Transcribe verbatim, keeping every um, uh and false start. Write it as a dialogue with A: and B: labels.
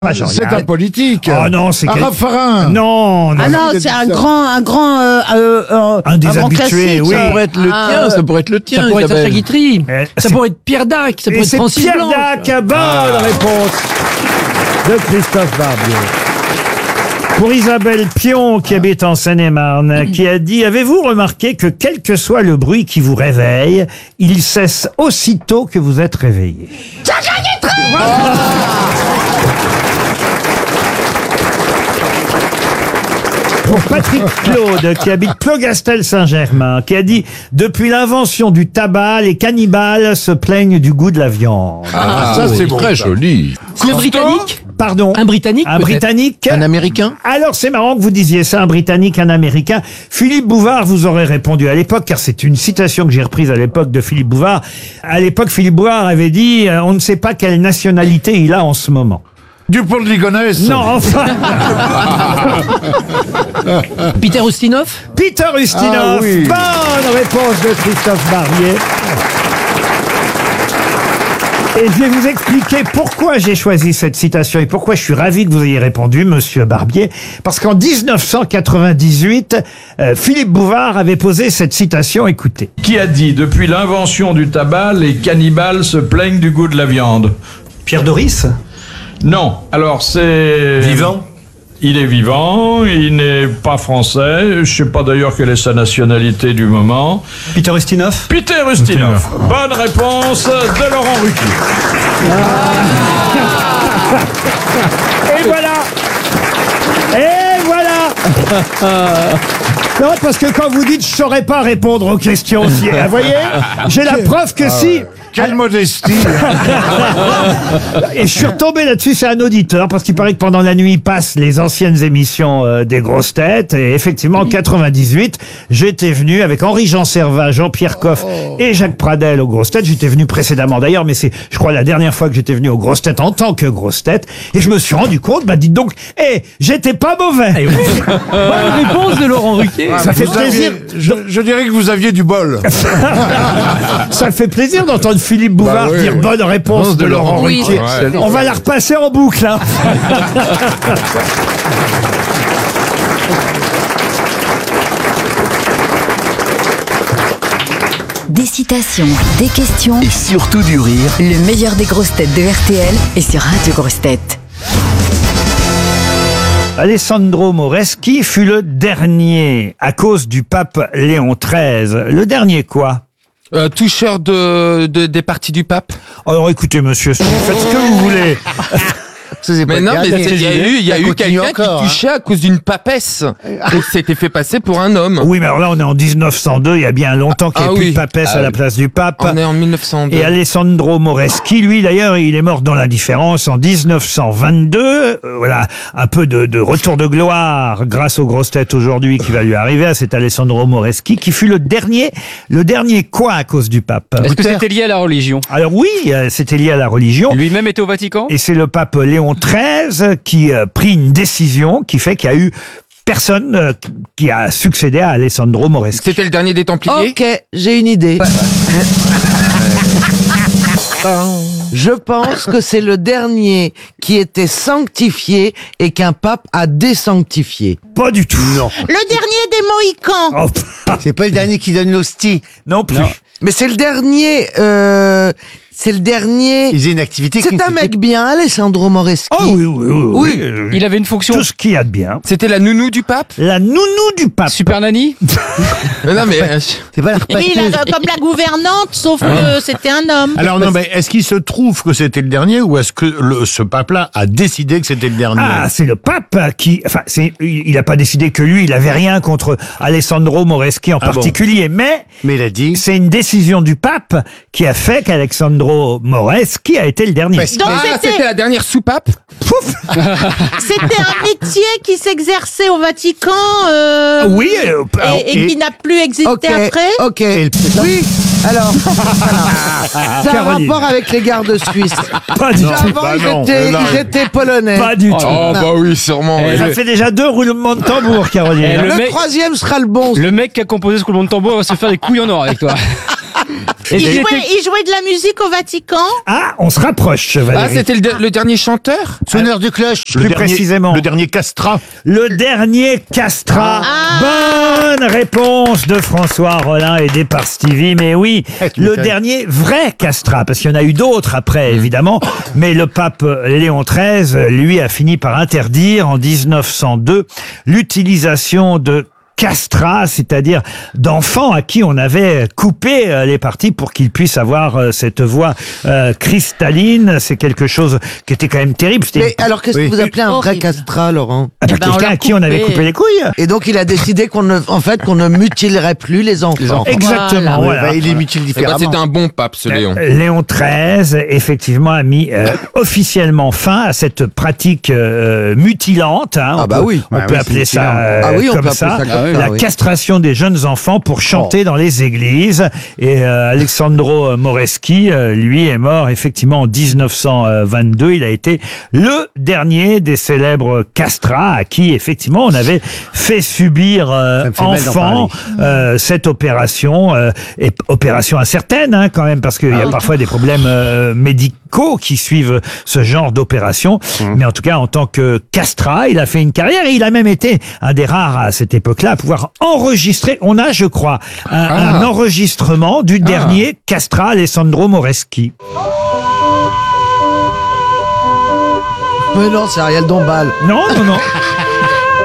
A: Ah, j'en ai
B: C'est
A: un.
B: un politique.
A: Oh non, c'est
B: un
A: quel-
B: raffarin.
A: Non, non.
C: Ah non, c'est un grand, un grand, euh, euh, euh,
A: Un des
C: grand
A: habitués,
C: classique,
A: oui.
C: ça.
D: Ça pourrait être le
C: Ah,
D: tien,
C: euh,
D: ça pourrait être le tien.
E: Ça pourrait être Sacha
D: Isabelle.
E: Guitry.
A: Eh,
E: Ça
A: c'est-
E: pourrait être Pierre Dac. Ça
A: Et
E: pourrait être
A: c'est
E: Francis
A: Pierre
E: Blanche.
A: Dac, bonne réponse de Christophe Barbier. Pour Isabelle Pion, qui habite en Seine-et-Marne, qui a dit « Avez-vous remarqué que quel que soit le bruit qui vous réveille, il cesse aussitôt que vous êtes réveillé ?» Pour Patrick Claude, qui habite Plogastel-Saint-Germain, qui a dit « Depuis l'invention du tabac, les cannibales se plaignent du goût de la viande.
B: Ah, ça, c'est bon.
D: Très
B: ça.
D: joli.
E: C'est un Britannique. »
A: Pardon.
E: Un Britannique.
A: Un
E: peut-être.
A: Britannique.
D: Un Américain.
A: Alors c'est marrant que vous disiez ça, un Britannique, un Américain. Philippe Bouvard vous aurait répondu à l'époque, car c'est une citation que j'ai reprise à l'époque de Philippe Bouvard. À l'époque, Philippe Bouvard avait dit euh, « On ne sait pas quelle nationalité il a en ce moment.
B: Dupont de Ligonnès. »
A: Non, enfin,
E: Peter Ustinov.
A: Peter Ustinov.
B: Ah oui.
A: Bonne réponse de Christophe Barbier. Et je vais vous expliquer pourquoi j'ai choisi cette citation et pourquoi je suis ravi que vous ayez répondu, monsieur Barbier. Parce qu'en dix-neuf cent quatre-vingt-dix-huit, euh, Philippe Bouvard avait posé cette citation, écoutez.
F: Qui a dit « Depuis l'invention du tabac, les cannibales se plaignent du goût de la viande
A: Pierre Doris ? »
F: Non. Alors c'est...
A: Vivant ?
F: Il est vivant, il n'est pas français, je sais pas d'ailleurs quelle est sa nationalité du moment.
A: Peter Ustinov ?
F: Peter Ustinov. Bonne réponse de Laurent Ruquier.
A: Et voilà. Et voilà. Non, parce que quand vous dites « je saurais pas répondre aux questions », si, vous voyez, j'ai la preuve que si.
B: Quelle modestie.
A: Et je suis retombé là-dessus, c'est un auditeur, parce qu'il paraît que pendant la nuit, il passe les anciennes émissions euh, des grosses têtes. Et effectivement, en quatre-vingt-dix-huit, j'étais venu avec Henri-Jean Servat, Jean-Pierre Coff et Jacques Pradel aux grosses têtes. J'étais venu précédemment d'ailleurs, mais c'est, je crois, la dernière fois que j'étais venu aux grosses têtes en tant que grosse tête. Et je me suis rendu compte, bah dites donc, hé, j'étais pas mauvais.
E: Bonne réponse de Laurent Ruquier.
A: Ça fait
B: Vous
A: plaisir.
B: aviez- je, je dirais que vous aviez du bol.
A: Ça fait plaisir d'entendre Philippe Bouvard
B: Bah oui,
A: dire
B: oui.
A: bonne réponse de Laurent
C: Oui.
A: Ruquier.
B: Ouais.
A: On va la repasser en boucle, hein.
G: Des citations, des questions,
H: Et surtout du rire.
G: le meilleur des grosses têtes de R T L est sur Radio Grosses Têtes.
A: Alessandro Moreschi fut le dernier à cause du pape Léon treize. Le dernier quoi?
D: Euh, toucheur de, de des parties du pape.
A: Alors écoutez monsieur, faites ce que vous voulez.
D: Mais non, mais il y a eu, il y a eu quelqu'un qui touchait à cause d'une papesse et s'était fait passer pour un homme.
A: Oui, mais alors là on est en dix-neuf cent deux, il y a bien longtemps qu'il n'y a
D: Ah
A: plus
D: oui.
A: de papesse
D: Ah
A: à la
D: oui.
A: place du pape.
D: On est en mille neuf cent deux.
A: Et Alessandro Moreschi, lui d'ailleurs, il est mort dans l'indifférence en dix-neuf cent vingt-deux. Euh, voilà, un peu de, de retour de gloire grâce aux grosses têtes aujourd'hui qui va lui arriver à cet Alessandro Moreschi, qui fut le dernier, le dernier quoi à cause du pape?
E: Est-ce que c'était lié à la religion?
A: Alors oui, euh, c'était lié à la religion.
E: Lui-même était au Vatican?
A: Et c'est le pape Léon treize qui a pris une décision qui fait qu'il y a eu personne euh, qui a succédé à Alessandro Moreschi.
D: C'était le dernier des Templiers.
I: Ok, j'ai une idée. Je pense que c'est le dernier qui était sanctifié et qu'un pape a désanctifié.
A: Pas du tout. Non.
C: Le dernier des Mohicans.
A: Oh,
I: C'est pas le dernier qui donne l'hostie.
A: non plus.
I: Mais c'est le dernier. Euh, c'est le dernier.
J: Il faisait une activité.
I: C'est un mec bien, Alessandro Moreschi.
A: Oh oui, oui, oui.
I: Oui.
A: oui, euh,
E: Il avait une fonction.
A: Tout ce qu'il y a de bien.
D: C'était la nounou du pape.
A: La nounou du pape.
E: Super Nanny?
D: Mais non, mais euh,
J: C'est pas la
C: Oui, là, comme la gouvernante, sauf que c'était un homme.
B: Alors non, mais est-ce qu'il se trouve que c'était le dernier ou est-ce que le, ce pape-là a décidé que c'était le dernier?
A: Ah, c'est le pape qui, enfin, c'est, il n'a pas décidé que lui, il avait rien contre Alessandro Moreschi en
B: Ah bon.
A: particulier, mais
J: Mais il a dit.
A: c'est une décision du pape qui a fait qu'Alessandro Moreschi a été le dernier.
J: Parce-
C: Donc
D: ah,
C: c'était
D: c'était la dernière soupape.
C: c'était un métier qui s'exerçait au Vatican euh,
A: Oui, euh, alors,
C: et, et qui n'a plus existé
I: Ok,
C: après.
I: ok. Oui, alors, ça a un
A: Caroline.
I: rapport avec les gardes suisses.
A: pas du tout.
I: Avant,
B: bah
I: ils,
B: non,
I: étaient,
B: non.
I: ils étaient polonais.
A: Pas du tout.
D: Oh bah oui, sûrement.
E: Eh,
D: oui.
A: Ça
E: le-
A: fait déjà deux roulements de tambour, Caroline.
E: Eh,
I: Le,
E: le mec-
I: troisième sera le bon.
E: Le mec qui a composé ce roulement de tambour va se faire des couilles en or avec toi.
C: Il
E: Et-
C: jouait, il jouait de la musique au Vatican.
A: Ah, on se rapproche,
D: Ah,
A: Valérie.
D: c'était le, de- le dernier chanteur
B: Sonneur de cloche.
A: Plus
B: le dernier,
A: précisément.
B: Le dernier castrat.
A: Le dernier castrat. Bonne réponse de François Rollin, aidé par Stevie. Mais oui,
B: tu
A: le
B: m'étonnes.
A: dernier vrai castrat, parce qu'il y en a eu d'autres après, évidemment. Mais le pape Léon treize, lui, a fini par interdire en dix-neuf cent deux l'utilisation de castrat, c'est-à-dire d'enfants à qui on avait coupé euh, les parties pour qu'ils puissent avoir euh, cette voix euh, cristalline. C'est quelque chose qui était quand même terrible. C'était
I: Mais alors, qu'est-ce
B: Oui.
I: que vous appelez un vrai
C: Horrible.
I: castrat, Laurent?
A: Ah bah,
C: Eh ben, on
A: quelqu'un
C: l'a
A: à qui on avait
C: coupé.
A: coupé les couilles.
I: Et donc, il a décidé qu'on ne, en fait, qu'on ne mutilerait plus les enfants.
A: Exactement.
B: Ouais,
A: Voilà.
B: bah, il est mutile
D: Eh ben,
B: différemment.
D: c'était un bon pape, ce Léon.
A: Euh, Léon treize, effectivement, a mis euh, officiellement fin à cette pratique euh, mutilante. Hein,
I: Ah
A: on
I: bah
A: peut,
I: oui.
A: On
B: Ah
A: peut
B: oui,
A: appeler
B: c'est
A: ça
B: mutilant.
A: euh,
I: Ah oui, on
A: comme
I: peut appeler
A: ça.
I: ça comme
E: Ah
I: ça,
A: La
I: oui.
A: castration des jeunes enfants pour chanter dans les églises. Et euh, Alessandro Moreschi, euh, lui, est mort effectivement en dix-neuf cent vingt-deux. Il a été le dernier des célèbres castrats à qui, effectivement, on avait fait subir euh,
B: Ça me fait mal d'en
A: enfant euh, cette opération. euh, et opération incertaine, hein, quand même, parce qu'il y a parfois des problèmes euh, médicaux qui suivent ce genre d'opération. Mais en tout cas, en tant que castrat, il a fait une carrière et il a même été un des rares à cette époque-là à pouvoir enregistrer. On a, je crois, un,
D: Ah.
A: un enregistrement du dernier castrat Alessandro Moreschi.
I: Mais non, c'est Ariel Dombal.
A: Non, non, non.